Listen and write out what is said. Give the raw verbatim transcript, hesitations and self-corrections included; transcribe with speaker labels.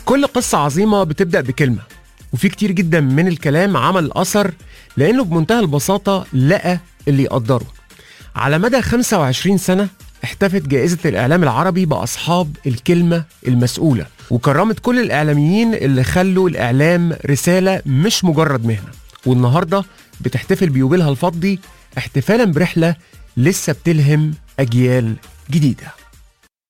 Speaker 1: كل قصة عظيمة بتبدأ بكلمة، وفي كتير جدا من الكلام عمل أثر لأنه بمنتهى البساطة لقى اللي يقدره. على مدى خمسة وعشرين سنة احتفت جائزة الإعلام العربي بأصحاب الكلمة المسؤولة، وكرمت كل الإعلاميين اللي خلوا الإعلام رسالة مش مجرد مهنة. والنهاردة بتحتفل بيوبيلها الفضي احتفالا برحلة لسه بتلهم أجيال جديدة.